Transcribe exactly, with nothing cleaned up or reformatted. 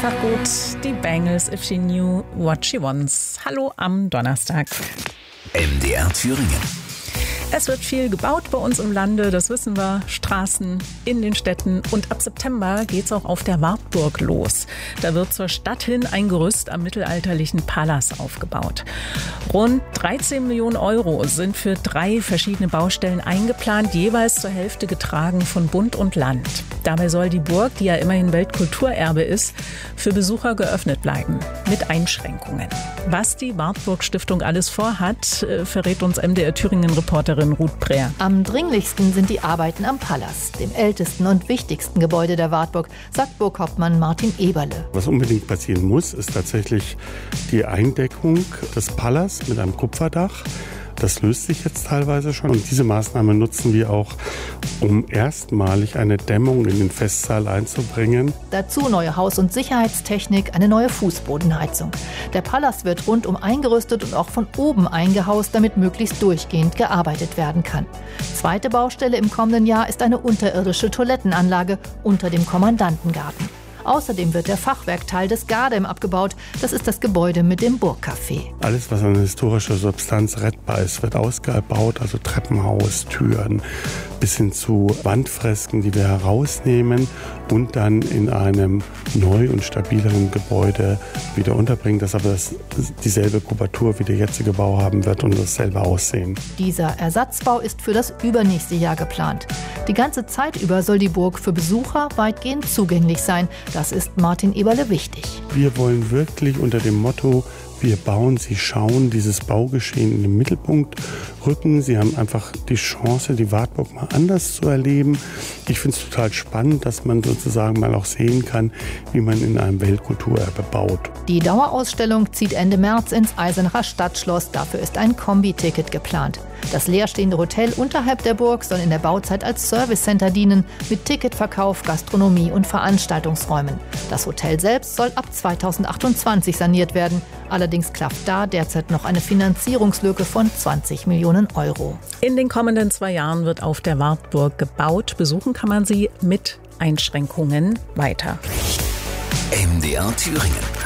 einfach gut. Die Bangles, If She Knew What She Wants. Hallo am Donnerstag. M D R Thüringen. Es wird viel gebaut bei uns im Lande, das wissen wir. Straßen in den Städten. Und ab September geht's auch auf der Wartburg los. Da wird zur Stadt hin ein Gerüst am mittelalterlichen Palas aufgebaut. Rund dreizehn Millionen Euro sind für drei verschiedene Baustellen eingeplant, jeweils zur Hälfte getragen von Bund und Land. Dabei soll die Burg, die ja immerhin Weltkulturerbe ist, für Besucher geöffnet bleiben, mit Einschränkungen. Was die Wartburg Stiftung alles vorhat, verrät uns M D R Thüringen-Reporterin Ruth Breer. Am dringlichsten sind die Arbeiten am Palas, dem ältesten und wichtigsten Gebäude der Wartburg, sagt Burghauptmann Martin Eberle. Was unbedingt passieren muss, ist tatsächlich die Eindeckung des Palas mit einem Kupferdach. Das löst sich jetzt teilweise schon und diese Maßnahme nutzen wir auch, um erstmalig eine Dämmung in den Festsaal einzubringen. Dazu neue Haus- und Sicherheitstechnik, eine neue Fußbodenheizung. Der Palas wird rundum eingerüstet und auch von oben eingehaust, damit möglichst durchgehend gearbeitet werden kann. Zweite Baustelle im kommenden Jahr ist eine unterirdische Toilettenanlage unter dem Kommandantengarten. Außerdem wird der Fachwerkteil des Gardem abgebaut. Das ist das Gebäude mit dem Burgcafé. Alles, was an historischer Substanz rettbar ist, wird ausgebaut. Also Treppenhaus, Türen bis hin zu Wandfresken, die wir herausnehmen und dann in einem neu und stabileren Gebäude wieder unterbringen, das aber das, dieselbe Kubatur wie der jetzige Bau haben wird und dasselbe Aussehen. Dieser Ersatzbau ist für das übernächste Jahr geplant. Die ganze Zeit über soll die Burg für Besucher weitgehend zugänglich sein. Das ist Martin Eberle wichtig. Wir wollen wirklich unter dem Motto, wir bauen, Sie schauen, dieses Baugeschehen in den Mittelpunkt rücken. Sie haben einfach die Chance, die Wartburg mal anders zu erleben. Ich finde es total spannend, dass man sozusagen mal auch sehen kann, wie man in einem Weltkulturerbe baut. Die Dauerausstellung zieht Ende März ins Eisenacher Stadtschloss. Dafür ist ein Kombi-Ticket geplant. Das leerstehende Hotel unterhalb der Burg soll in der Bauzeit als Servicecenter dienen, mit Ticketverkauf, Gastronomie und Veranstaltungsräumen. Das Hotel selbst soll ab zweitausendachtundzwanzig saniert werden. Allerdings klafft da derzeit noch eine Finanzierungslücke von zwanzig Millionen Euro. In den kommenden zwei Jahren wird auf der Wartburg gebaut. Besuchen kann man sie mit Einschränkungen weiter. M D R Thüringen.